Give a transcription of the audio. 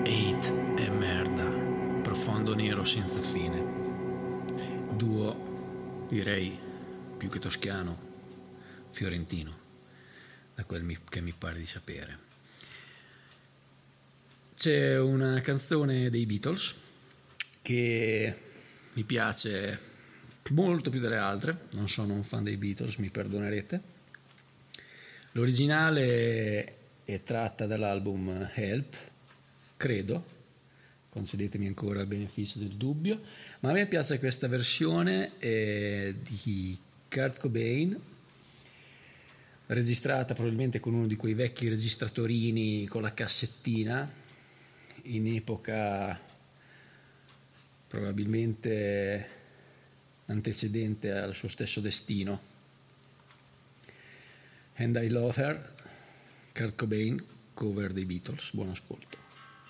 Hate e merda, profondo nero senza fine. Duo, direi, più che toscano, fiorentino, da che mi pare di sapere. C'è una canzone dei Beatles che mi piace molto più delle altre, non sono un fan dei Beatles, mi perdonerete. L'originale è tratta dall'album Help, credo, concedetemi ancora il beneficio del dubbio, ma a me piace questa versione di Kurt Cobain, registrata probabilmente con uno di quei vecchi registratorini con la cassettina, in epoca probabilmente antecedente al suo stesso destino. And I Love Her, Kurt Cobain, cover dei Beatles. Buon ascolto.